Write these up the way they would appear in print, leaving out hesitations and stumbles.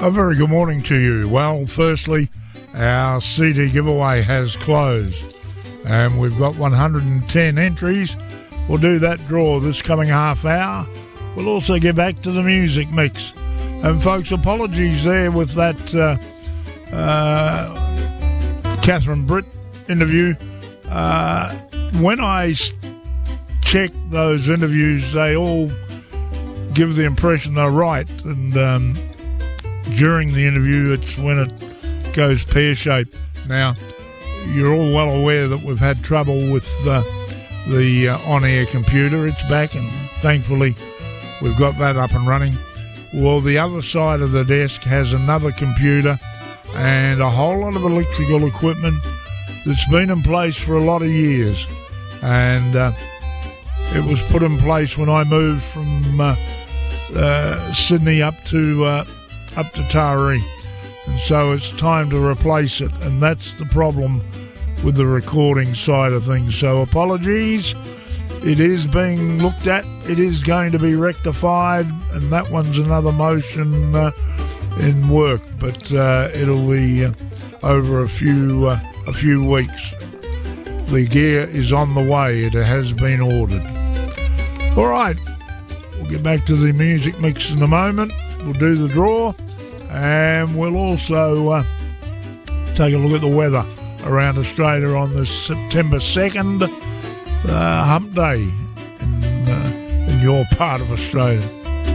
A very good morning to you. Well, firstly, our CD giveaway has closed and we've got 110 entries. We'll do that draw this coming half hour. We'll also get back to the music mix. And folks, apologies there with that Catherine Britt interview. When I check those interviews, they all give the impression they're right, and during the interview it's when it goes pear-shaped. Now, you're all well aware that we've had trouble with the on-air computer. It's back, and thankfully we've got that up and running. Well, the other side of the desk has another computer and a whole lot of electrical equipment that's been in place for a lot of years, and it was put in place when I moved from Sydney up to Taree, and so it's time to replace it, and that's the problem with the recording side of things. So apologies, it is being looked at, it is going to be rectified, and that one's another motion in work, but it'll be over a few weeks. The gear is on the way, it has been ordered. All right, we'll get back to the music mix in a moment. We'll do the draw, and we'll also take a look at the weather around Australia on this September 2nd, hump day in your part of Australia.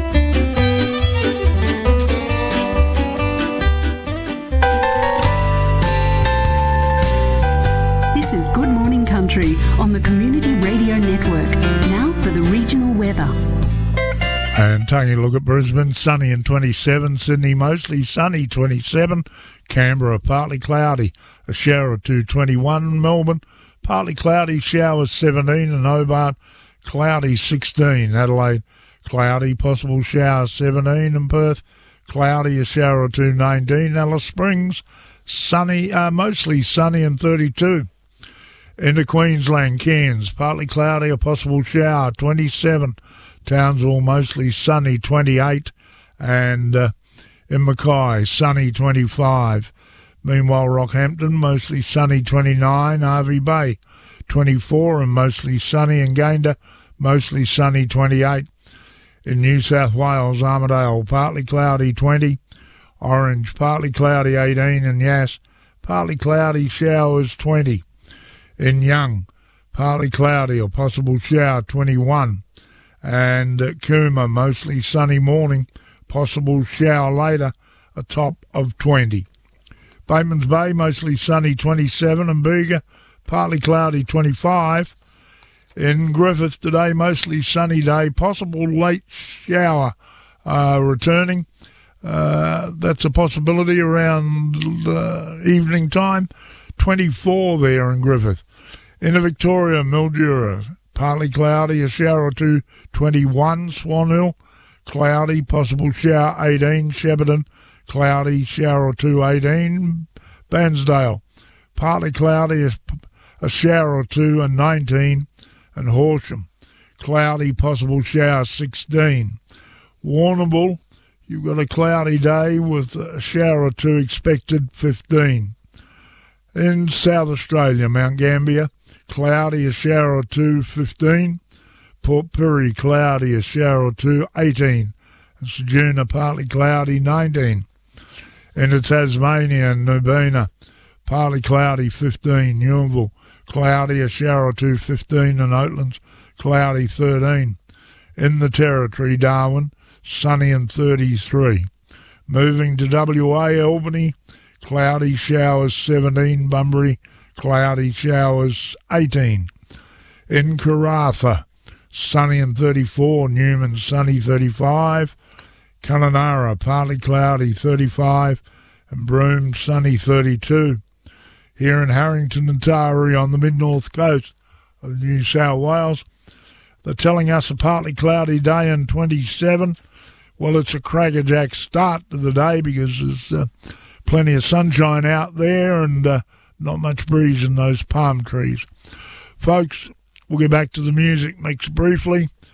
This is Good Morning Country on the Community Radio Network. Now for the regional weather. And taking a look at Brisbane, sunny and 27. Sydney, mostly sunny, 27. Canberra, partly cloudy, a shower or two, 21. Melbourne, partly cloudy, showers, 17. And Hobart, cloudy, 16. Adelaide, cloudy, possible shower, 17. And Perth, cloudy, a shower or two, 19. Alice Springs, sunny, mostly sunny and 32. Into Queensland, Cairns, partly cloudy, a possible shower, 27. Townsville, mostly sunny, 28. And in Mackay, sunny, 25. Meanwhile, Rockhampton, mostly sunny, 29. Hervey Bay, 24 and mostly sunny. And Gayndah, mostly sunny, 28. In New South Wales, Armidale, partly cloudy, 20. Orange, partly cloudy, 18. And Yass, partly cloudy, showers, 20. In Young, partly cloudy or possible shower, 21. And Cooma, mostly sunny morning, possible shower later, a top of 20. Batemans Bay, mostly sunny, 27. And Bega, partly cloudy, 25. In Griffith today, mostly sunny day, possible late shower returning. That's a possibility around evening time. 24 there in Griffith. In Victoria, Mildura, partly cloudy, a shower or two, 21. Swan Hill, cloudy, possible shower, 18. Shepparton, cloudy, shower or two, 18. Bairnsdale, partly cloudy, a shower or two, and 19. And Horsham, cloudy, possible shower, 16. Warrnambool, you've got a cloudy day with a shower or two expected, 15. In South Australia, Mount Gambier, cloudy, a shower or two, 15. Port Pirie, cloudy, a shower or two, 18. And Ceduna, partly cloudy, 19. Into Tasmania and Nubina, partly cloudy, 15. Newmanville, cloudy, a shower or two, 15. And Oatlands, cloudy, 13. In the Territory, Darwin, sunny and 33. Moving to WA, Albany, cloudy, showers, 17. Bunbury, cloudy, showers, 18. In Karratha, sunny and 34. Newman, sunny, 35. Kununurra, partly cloudy, 35. And Broome, sunny, 32. Here in Harrington and Taree on the mid-north coast of New South Wales, they're telling us a partly cloudy day and 27. Well, it's a crackerjack start to the day because there's plenty of sunshine out there and not much breeze in those palm trees. Folks, we'll get back to the music mix briefly.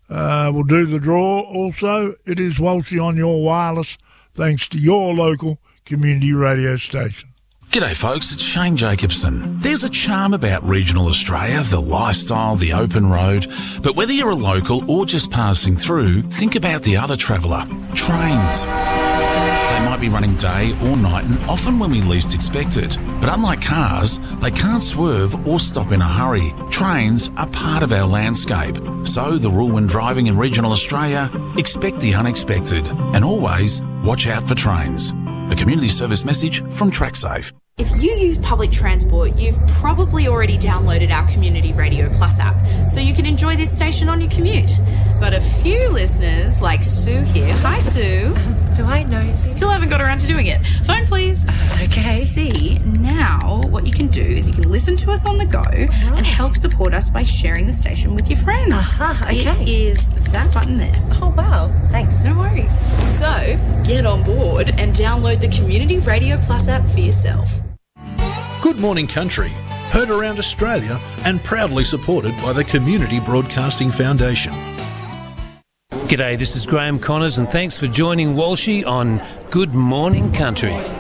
We'll do the draw also. It is Walshy on your wireless, thanks to your local community radio station. G'day folks, it's Shane Jacobson. There's a charm about regional Australia, the lifestyle, the open road. But whether you're a local or just passing through, think about the other traveller, trains. They might be running day or night and often when we least expect it. But unlike cars, they can't swerve or stop in a hurry. Trains are part of our landscape. So the rule when driving in regional Australia, expect the unexpected and always watch out for trains. A community service message from TrackSafe. If you use public transport, you've probably already downloaded our Community Radio Plus app, so you can enjoy this station on your commute. But a few listeners, like Sue here, hi Sue. Do I know? Still haven't got around to doing it. Phone please. Okay. See, now what you can do is you can listen to us on the go and help support us by sharing the station with your friends. Okay. It is that button there. Oh, wow. Thanks. No worries. So, get on board and download the Community Radio Plus app for yourself. Good Morning Country, heard around Australia and proudly supported by the Community Broadcasting Foundation. G'day, this is Graham Connors and thanks for joining Walshy on Good Morning Country.